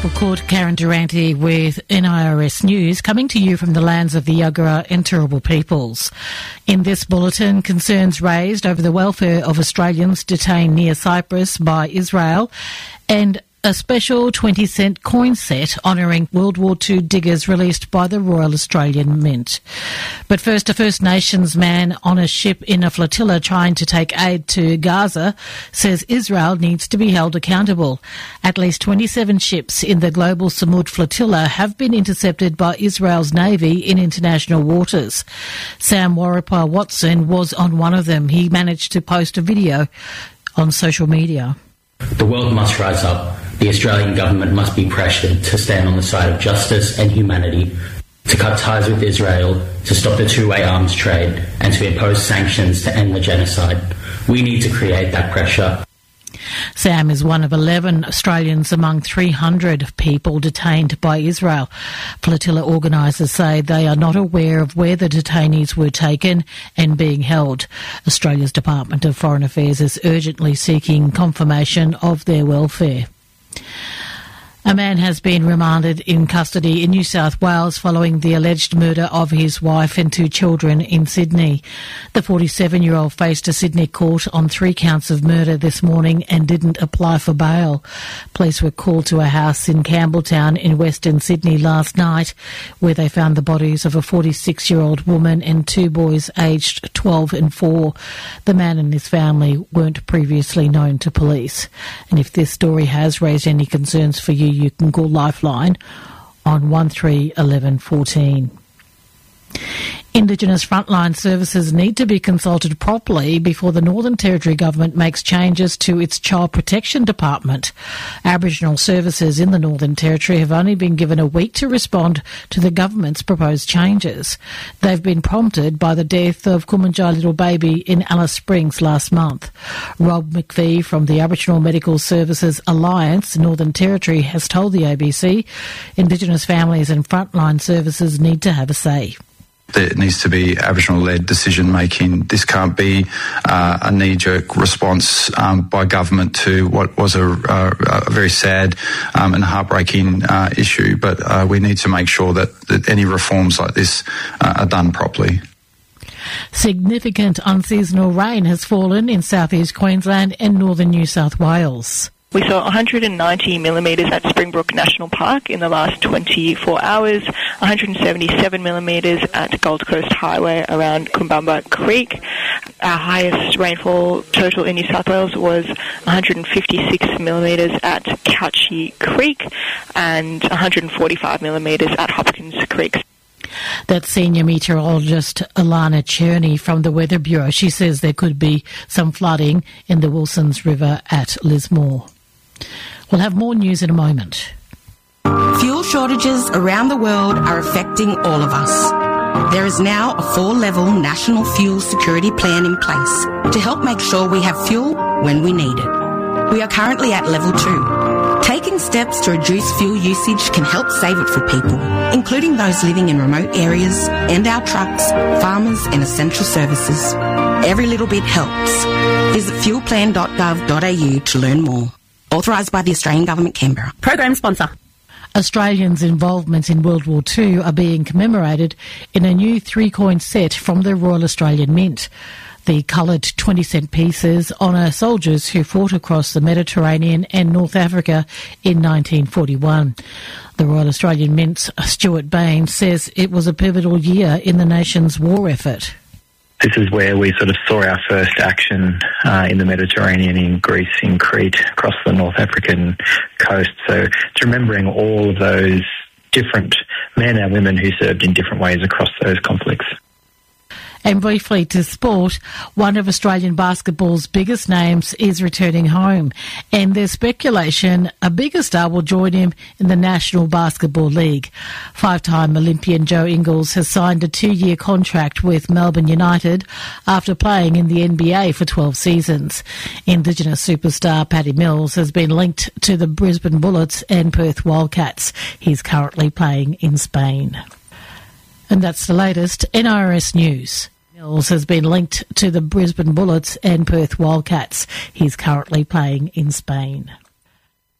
Court Karen Durante with NIRS News, coming to you from the lands of the Yagara and Turrbal peoples. In this bulletin, concerns raised over the welfare of Australians detained near Cyprus by Israel, and a special 20-cent coin set honouring World War II diggers released by the Royal Australian Mint. But first, a First Nations man on a ship in a flotilla trying to take aid to Gaza says Israel needs to be held accountable. At least 27 ships in the global Samud flotilla have been intercepted by Israel's Navy in international waters. Sam Warrapa-Watson was on one of them. He managed to post a video on social media. The world must rise up. The Australian government must be pressured to stand on the side of justice and humanity, to cut ties with Israel, to stop the two-way arms trade, and to impose sanctions to end the genocide. We need to create that pressure. Sam is one of 11 Australians among 300 people detained by Israel. Flotilla organisers say they are not aware of where the detainees were taken and being held. Australia's Department of Foreign Affairs is urgently seeking confirmation of their welfare. A man has been remanded in custody in New South Wales following the alleged murder of his wife and 2 children in Sydney. The 47-year-old faced a Sydney court on 3 counts of murder this morning and didn't apply for bail. Police were called to a house in Campbelltown in Western Sydney last night, where they found the bodies of a 46-year-old woman and 2 boys aged 12 and 4. The man and his family weren't previously known to police. And if this story has raised any concerns for you, you can call Lifeline on 131114. Indigenous frontline services need to be consulted properly before the Northern Territory Government makes changes to its Child Protection Department. Aboriginal services in the Northern Territory have only been given a week to respond to the government's proposed changes. They've been prompted by the death of Kumanjai little baby in Alice Springs last month. Rob McVie from the Aboriginal Medical Services Alliance, Northern Territory, has told the ABC Indigenous families and frontline services need to have a say. There needs to be Aboriginal-led decision-making. This can't be a knee-jerk response by government to what was a very sad and heartbreaking issue, but we need to make sure that any reforms like this are done properly. Significant unseasonal rain has fallen in southeast Queensland and northern New South Wales. We saw 190 millimetres at Springbrook National Park in the last 24 hours, 177 millimetres at Gold Coast Highway around Kumbamba Creek. Our highest rainfall total in New South Wales was 156 millimetres at Couchy Creek and 145 millimetres at Hopkins Creek. That's senior meteorologist Alana Cherney from the Weather Bureau. She says there could be some flooding in the Wilsons River at Lismore. We'll have more news in a moment. Fuel shortages around the world are affecting all of us. There is now a 4-level national fuel security plan in place to help make sure we have fuel when we need it. We are currently at level 2. Taking steps to reduce fuel usage can help save it for people, including those living in remote areas and our trucks, farmers and essential services. Every little bit helps. Visit fuelplan.gov.au to learn more. Authorised by the Australian Government, Canberra. Program sponsor. Australians' involvement in World War II are being commemorated in a new 3-coin set from the Royal Australian Mint. The coloured 20-cent pieces honour soldiers who fought across the Mediterranean and North Africa in 1941. The Royal Australian Mint's Stuart Bain says it was a pivotal year in the nation's war effort. This is where we sort of saw our first action in the Mediterranean, in Greece, in Crete, across the North African coast. So it's remembering all of those different men and women who served in different ways across those conflicts. And briefly to sport, one of Australian basketball's biggest names is returning home, and there's speculation a bigger star will join him in the National Basketball League. 5-time Olympian Joe Ingles has signed a 2-year contract with Melbourne United after playing in the NBA for 12 seasons. Indigenous superstar Paddy Mills has been linked to the Brisbane Bullets and Perth Wildcats. He's currently playing in Spain. And that's the latest NIRS News. Mills has been linked to the Brisbane Bullets and Perth Wildcats. He's currently playing in Spain.